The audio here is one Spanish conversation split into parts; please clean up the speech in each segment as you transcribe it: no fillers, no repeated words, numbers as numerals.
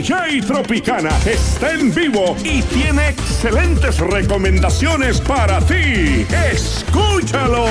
Jay Tropicana está en vivo y tiene excelentes recomendaciones para ti. ¡Escúchalo!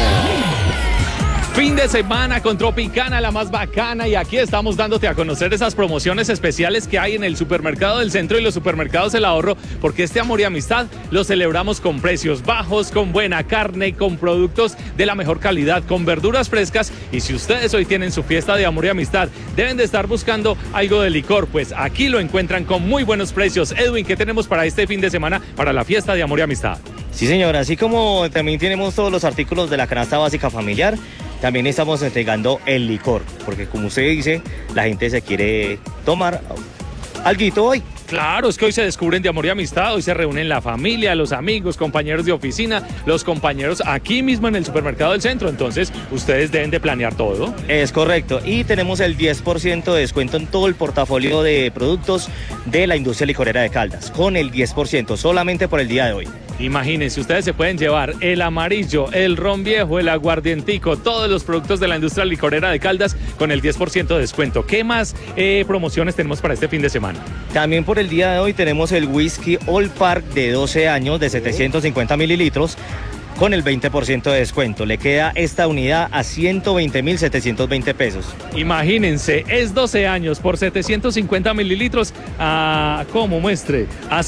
Fin de semana con Tropicana, la más bacana, y aquí estamos dándote a conocer esas promociones especiales que hay en el Supermercado del Centro y los supermercados El Ahorro, porque este amor y amistad lo celebramos con precios bajos, con buena carne, con productos de la mejor calidad, con verduras frescas. Y si ustedes hoy tienen su fiesta de amor y amistad, deben de estar buscando algo de licor, pues aquí lo encuentran con muy buenos precios. Edwin, ¿qué tenemos para este fin de semana para la fiesta de amor y amistad? Sí, señor, así como también tenemos todos los artículos de la canasta básica familiar, también estamos entregando el licor, porque como usted dice, la gente se quiere tomar alguito hoy. Claro, es que hoy se descubren de amor y amistad, hoy se reúnen la familia, los amigos, compañeros de oficina, los compañeros aquí mismo en el Supermercado del Centro, entonces ustedes deben de planear todo. Es correcto, y tenemos el 10% de descuento en todo el portafolio de productos de la industria licorera de Caldas, con el 10% solamente por el día de hoy. Imagínense, ustedes se pueden llevar el amarillo, el ron viejo, el aguardientico, todos los productos de la industria licorera de Caldas con el 10% de descuento. ¿Qué más promociones tenemos para este fin de semana? También por el día de hoy tenemos el whisky Old Park de 12 años de 750 mililitros con el 20% de descuento. Le queda esta unidad a 120.720 pesos. Imagínense, es 12 años por 750 mililitros a, ¿cómo muestre? A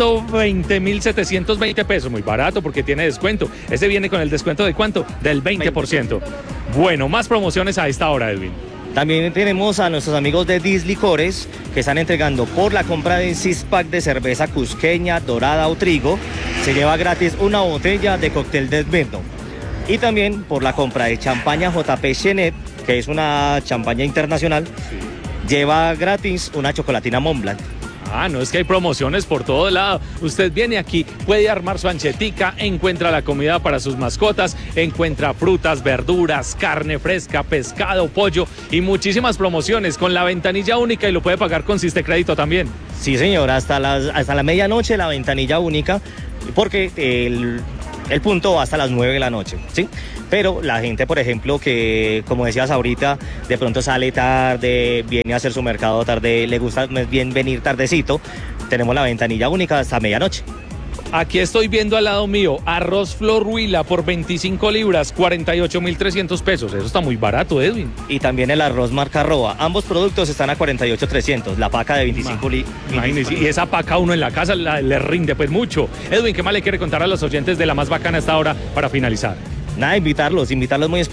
120.720 pesos. Muy barato porque tiene descuento. Ese viene con el descuento de ¿cuánto? Del 20%. Bueno, más promociones a esta hora, Edwin. También tenemos a nuestros amigos de Dis Licores que están entregando por la compra de 6-pack de cerveza cusqueña, dorada o trigo, se lleva gratis una botella de cóctel de Esmirno. Y también por la compra de champaña JP Chenet, que es una champaña internacional, lleva gratis una chocolatina Montblanc. Ah, no, es que hay promociones por todo lado. Usted viene aquí, puede armar su anchetica, encuentra la comida para sus mascotas, encuentra frutas, verduras, carne fresca, pescado, pollo y muchísimas promociones con la ventanilla única, y lo puede pagar con Sistecrédito también. Sí, señor, hasta la medianoche la ventanilla única, porque el punto va hasta las 9 de la noche, ¿sí? Pero la gente, por ejemplo, que como decías ahorita, de pronto sale tarde, viene a hacer su mercado tarde, le gusta más bien venir tardecito, tenemos la ventanilla única hasta medianoche. Aquí estoy viendo al lado mío, arroz Flor Huila por 25 libras, 48.300 pesos. Eso está muy barato, Edwin. Y también el arroz marca Roa. Ambos productos están a 48.300. La paca de 25 libras. Y esa paca uno en la casa le rinde pues mucho. Edwin, ¿qué más le quiere contar a los oyentes de la más bacana a esta hora para finalizar? Nada, invitarlos muy especialmente.